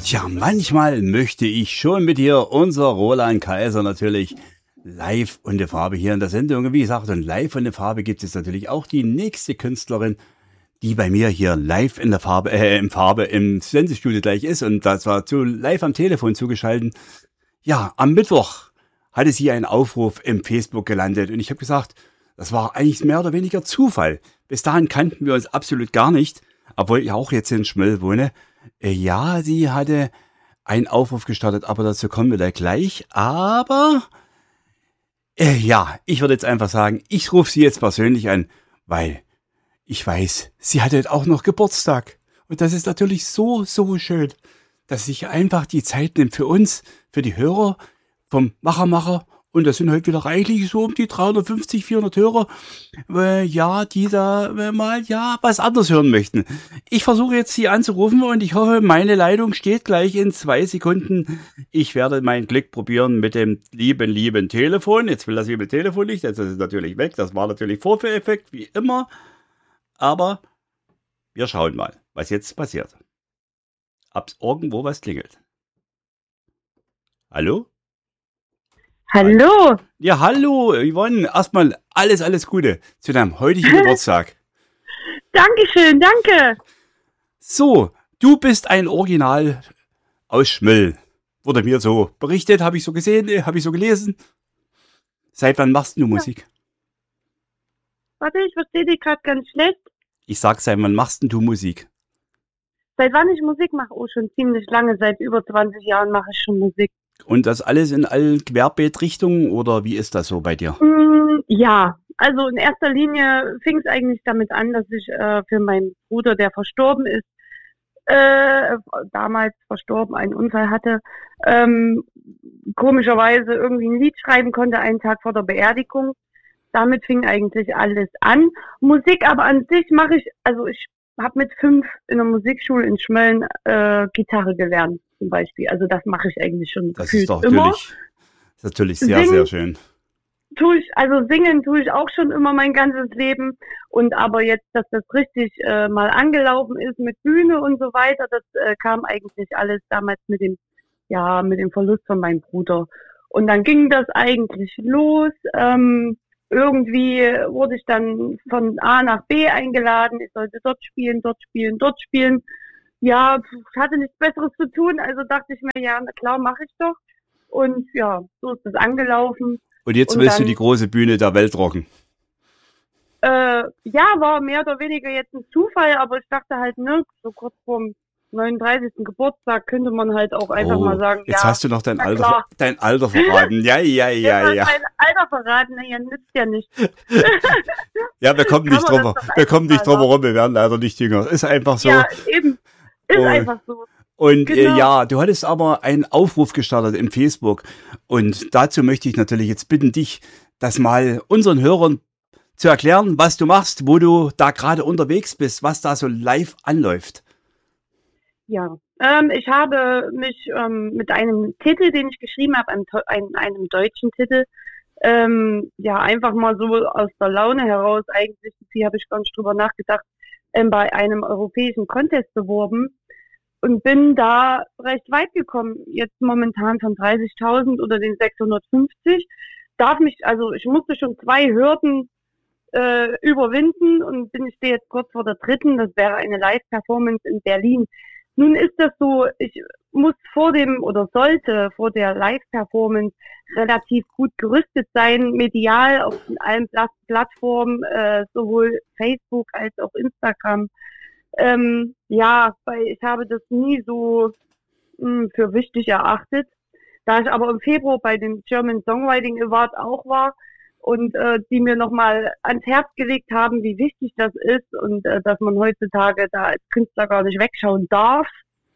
Tja, manchmal möchte ich schon mit dir, unser Roland Kaiser natürlich, live und in Farbe hier in der Sendung. Wie gesagt, und live und in Farbe gibt es natürlich auch die nächste Künstlerin, die bei mir hier live in der Farbe, im Sendestudio gleich ist und das war live am Telefon zugeschaltet. Ja, am Mittwoch hatte sie einen Aufruf im Facebook gelandet und ich habe gesagt, das war eigentlich mehr oder weniger Zufall. Bis dahin kannten wir uns absolut gar nicht, obwohl ich auch jetzt in Schmöll wohne. Ja, sie hatte einen Aufruf gestartet, aber dazu kommen wir da gleich. Aber ja, ich würde jetzt einfach sagen, ich rufe sie jetzt persönlich an, weil ich weiß, sie hat heute auch noch Geburtstag. Und das ist natürlich so, so schön, dass sie sich einfach die Zeit nimmt für uns, für die Hörer vom Macher. Und das sind heute wieder reichlich so um die 350, 400 Hörer, ja, die da mal, ja, was anderes hören möchten. Ich versuche jetzt sie anzurufen und ich hoffe, meine Leitung steht gleich in 2 Sekunden. Ich werde mein Glück probieren mit dem lieben Telefon. Jetzt will das liebe Telefon nicht, jetzt ist es natürlich weg. Das war natürlich Vorführeffekt, wie immer. Aber wir schauen mal, was jetzt passiert. Ob irgendwo was klingelt. Hallo? Hallo. Ja, hallo, Yvonne. Erstmal alles Gute zu deinem heutigen Geburtstag. Dankeschön, danke. So, du bist ein Original aus Schmöll. Wurde mir so berichtet, habe ich so gesehen, habe ich so gelesen. Seit wann machst du Musik? Warte, ich verstehe dich gerade ganz schlecht. Ich sag, seit wann machst du Musik? Seit wann ich Musik mache? Oh, schon ziemlich lange. Seit über 20 Jahren mache ich schon Musik. Und das alles in allen Querbeetrichtungen oder wie ist das so bei dir? Ja, also in erster Linie fing es eigentlich damit an, dass ich für meinen Bruder, der verstorben ist, damals verstorben, einen Unfall hatte, komischerweise irgendwie ein Lied schreiben konnte, einen Tag vor der Beerdigung. Damit fing eigentlich alles an. Musik aber an sich mache ich, also ich habe mit 5 in der Musikschule in Schmölln Gitarre gelernt zum Beispiel. Also das mache ich eigentlich schon Das ist doch immer. natürlich sehr, sehr schön. Singen tue ich auch schon immer mein ganzes Leben. Und aber jetzt, dass das richtig mal angelaufen ist mit Bühne und so weiter, das kam eigentlich alles damals mit dem Verlust von meinem Bruder. Und dann ging das eigentlich los. Irgendwie wurde ich dann von A nach B eingeladen. Ich sollte dort spielen. Ja, ich hatte nichts Besseres zu tun, also dachte ich mir, ja, na klar, mache ich doch. Und ja, so ist es angelaufen. Und jetzt willst du die große Bühne der Welt rocken? Ja, war mehr oder weniger jetzt ein Zufall, aber ich dachte halt, ne, so kurz vorm 39. Geburtstag könnte man halt auch einfach mal sagen, jetzt ja. Hast du noch dein Alter verraten. Ja. Mein Alter verraten, ja, nützt ja nicht. Ja, wir kommen nicht drum herum, wir werden leider nicht jünger. Ist einfach so. Ja, eben. Ist einfach so. Und genau. Ja, du hattest aber einen Aufruf gestartet im Facebook. Und dazu möchte ich natürlich jetzt bitten, dich das mal unseren Hörern zu erklären, was du machst, wo du da gerade unterwegs bist, was da so live anläuft. Ja, ich habe mich mit einem Titel, den ich geschrieben habe, einem deutschen Titel, ja, einfach mal so aus der Laune heraus, eigentlich, hier habe ich gar nicht drüber nachgedacht, bei einem europäischen Contest beworben und bin da recht weit gekommen. Jetzt momentan von 30.000 oder den 650. Ich musste schon 2 Hürden überwinden und stehe jetzt kurz vor der 3. Das wäre eine Live-Performance in Berlin. Nun ist das so, ich muss sollte vor der Live-Performance relativ gut gerüstet sein, medial auf allen Plattformen, sowohl Facebook als auch Instagram. Ja, weil ich habe das nie so für wichtig erachtet. Da ich aber im Februar bei dem German Songwriting Award auch war und die mir nochmal ans Herz gelegt haben, wie wichtig das ist und dass man heutzutage da als Künstler gar nicht wegschauen darf.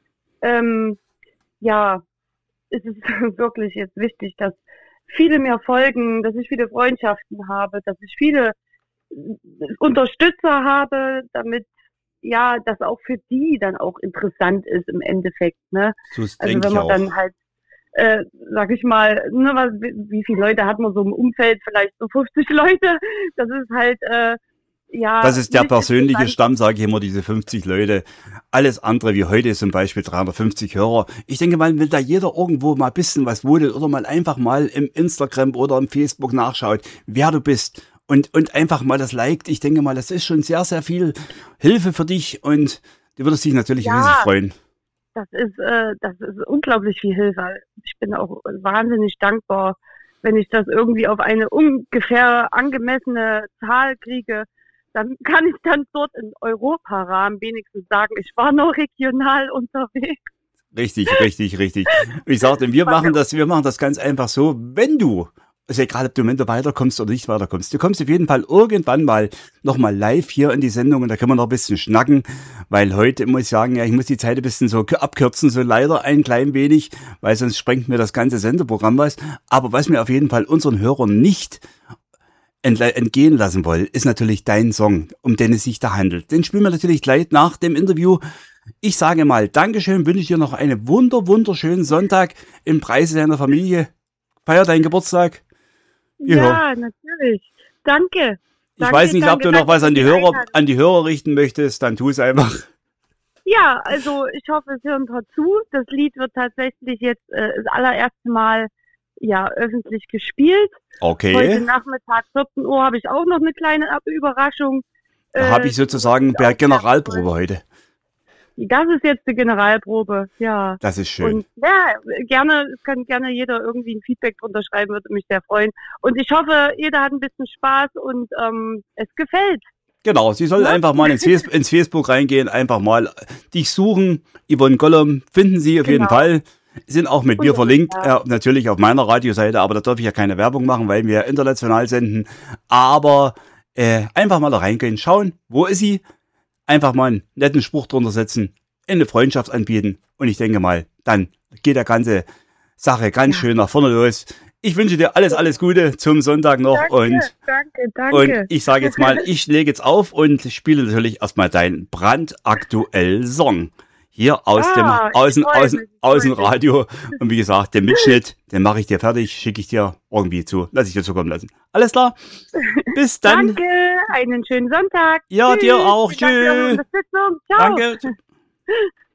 Ja, es ist wirklich jetzt wichtig, dass viele mir folgen, dass ich viele Freundschaften habe, dass ich viele Unterstützer habe, damit ja das auch für die dann auch interessant ist im Endeffekt. Ne? So also wenn man dann halt sag ich mal, wie viele Leute hat man so im Umfeld? Vielleicht so 50 Leute. Das ist halt ja, Das ist der nicht persönliche interessant. Stamm, sage ich immer, diese 50 Leute. Alles andere wie heute ist zum Beispiel 350 Hörer. Ich denke mal, wenn da jeder irgendwo mal ein bisschen was wohnt oder mal einfach mal im Instagram oder im Facebook nachschaut, wer du bist und einfach mal das liked, ich denke mal, das ist schon sehr, sehr viel Hilfe für dich und du würdest dich natürlich riesig Ja, freuen. das ist unglaublich viel Hilfe. Ich bin auch wahnsinnig dankbar, wenn ich das irgendwie auf eine ungefähr angemessene Zahl kriege. Dann kann ich dann dort im Europarahmen wenigstens sagen, ich war noch regional unterwegs. Richtig, richtig, richtig. Ich sagte, wir machen das ganz einfach so, wenn du, ist egal, ob du im Ende weiterkommst oder nicht weiterkommst, du kommst auf jeden Fall irgendwann mal nochmal live hier in die Sendung und da können wir noch ein bisschen schnacken, weil heute muss ich sagen, ja, ich muss die Zeit ein bisschen so abkürzen, so leider ein klein wenig, weil sonst sprengt mir das ganze Sendeprogramm was. Aber was mir auf jeden Fall unseren Hörern nicht entgehen lassen wollen, ist natürlich dein Song, um den es sich da handelt. Den spielen wir natürlich gleich nach dem Interview. Ich sage mal Dankeschön, wünsche dir noch einen wunderschönen Sonntag im Preise deiner Familie. Feier deinen Geburtstag. Ja, natürlich. Danke. Ich weiß nicht, ob du noch was an die Hörer richten möchtest, dann tu es einfach. Ja, also ich hoffe, es hören dort zu. Das Lied wird tatsächlich jetzt das allererste Mal öffentlich gespielt. Okay. Heute Nachmittag 14 Uhr habe ich auch noch eine kleine Überraschung. Da habe ich sozusagen per Generalprobe heute. Das ist jetzt die Generalprobe, ja. Das ist schön. Und ja, es kann gerne jeder irgendwie ein Feedback drunter schreiben, würde mich sehr freuen. Und ich hoffe, jeder hat ein bisschen Spaß und es gefällt. Genau, sie soll einfach mal ins Facebook reingehen, einfach mal dich suchen. Yvonne Gollum finden sie auf jeden Fall. Sind auch mit mir verlinkt, natürlich auf meiner Radioseite, aber da darf ich ja keine Werbung machen, weil wir international senden. Aber einfach mal da reingehen, schauen, wo ist sie? Einfach mal einen netten Spruch drunter setzen, eine Freundschaft anbieten und ich denke mal, dann geht der ganze Sache ganz schön nach vorne los. Ich wünsche dir alles Gute zum Sonntag noch Danke. Und ich sage jetzt mal, ich lege jetzt auf und spiele natürlich erstmal deinen brandaktuellen Song. Hier aus dem Radio. Und wie gesagt, den Mitschnitt, den mache ich dir fertig, schicke ich dir irgendwie zu. Lass ich dir zukommen lassen. Alles klar? Bis dann. Danke, einen schönen Sonntag. Ja, tschüss. Dir auch. Tschüss. Ciao. Danke.